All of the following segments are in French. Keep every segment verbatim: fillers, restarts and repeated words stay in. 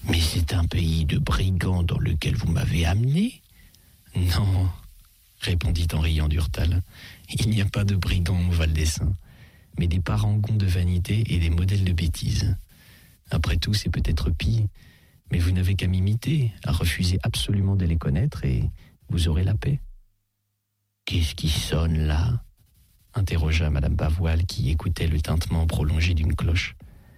Mais c'est un pays de brigands dans lequel vous m'avez amené ? Non, répondit en riant Durtal. Il n'y a pas de brigands au Val des Saints, mais des parangons de vanité et des modèles de bêtises. Après tout, c'est peut-être pis, mais vous n'avez qu'à m'imiter, à refuser absolument de les connaître et vous aurez la paix. Qu'est-ce qui sonne là ? Interrogea Madame Bavoil qui écoutait le tintement prolongé d'une cloche.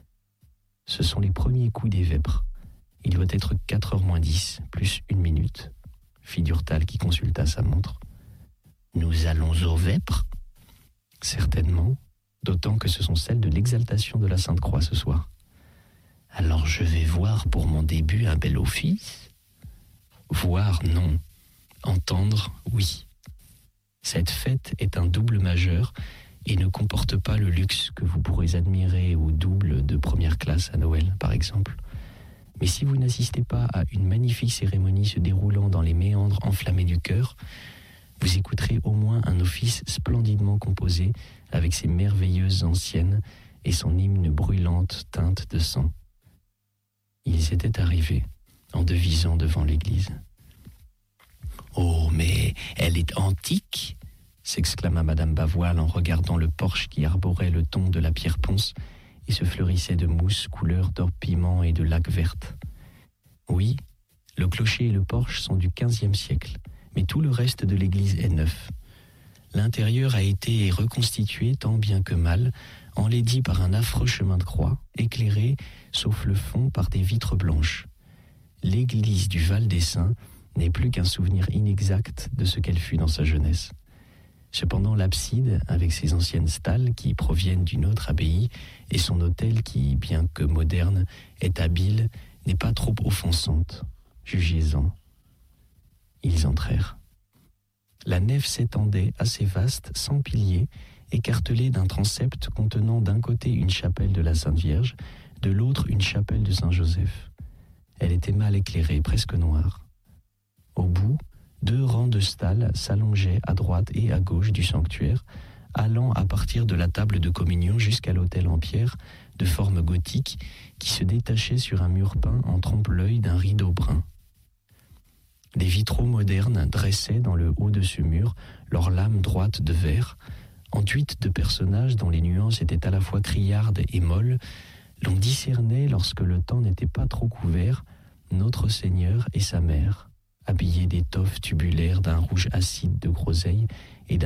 Ce sont les premiers coups des vêpres. Il doit être quatre heures moins dix, plus une minute, fit Durtal qui consulta sa montre. Nous allons aux vêpres ? Certainement, d'autant que ce sont celles de l'exaltation de la Sainte-Croix ce soir. Alors je vais voir pour mon début un bel office ? Voir, non. Entendre, oui. Cette fête est un double majeur et ne comporte pas le luxe que vous pourrez admirer au double de première classe à Noël, par exemple. Mais si vous n'assistez pas à une magnifique cérémonie se déroulant dans les méandres enflammés du cœur, vous écouterez au moins un office splendidement composé avec ses merveilleuses anciennes et son hymne brûlante teinte de sang. Ils étaient arrivés, en devisant devant l'église. « Oh, mais elle est antique !» s'exclama Madame Bavoil en regardant le porche qui arborait le ton de la pierre ponce et se fleurissait de mousse couleur d'or-piment et de laque verte. Oui, le clocher et le porche sont du quinzième siècle, mais tout le reste de l'église est neuf. L'intérieur a été reconstitué tant bien que mal, enlaidi par un affreux chemin de croix, éclairé, sauf le fond, par des vitres blanches. L'église du Val des Saints n'est plus qu'un souvenir inexact de ce qu'elle fut dans sa jeunesse. Cependant, l'abside, avec ses anciennes stalles qui proviennent d'une autre abbaye, et son autel qui, bien que moderne, est habile, n'est pas trop offensante. Jugez-en. Ils entrèrent. La nef s'étendait assez vaste, sans piliers, écartelée d'un transept contenant d'un côté une chapelle de la Sainte Vierge, de l'autre une chapelle de Saint-Joseph. Elle était mal éclairée, presque noire. Au bout, deux rangs de stalles s'allongeaient à droite et à gauche du sanctuaire, allant à partir de la table de communion jusqu'à l'autel en pierre, de forme gothique, qui se détachait sur un mur peint en trompe-l'œil d'un rideau brun. Des vitraux modernes dressaient dans le haut de ce mur leurs lames droites de verre, enduites de personnages dont les nuances étaient à la fois criardes et molles. L'on discernait, lorsque le temps n'était pas trop couvert, Notre Seigneur et sa mère, habillés d'étoffes tubulaires d'un rouge acide de groseille et d'un